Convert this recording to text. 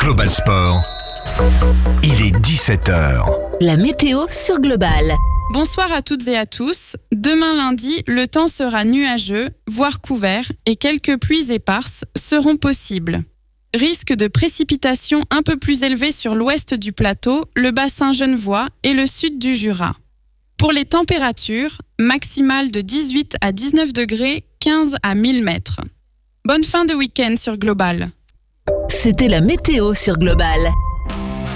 Global Sport, il est 17h. La météo sur Global. Bonsoir à toutes et à tous. Demain lundi, le temps sera nuageux, voire couvert, et quelques pluies éparses seront possibles. Risque de précipitations un peu plus élevé sur l'ouest du plateau, le bassin genevois et le sud du Jura. Pour les températures, maximales de 18 à 19 degrés, 15 à 1000 mètres. Bonne fin de week-end sur Global. C'était la météo sur Global.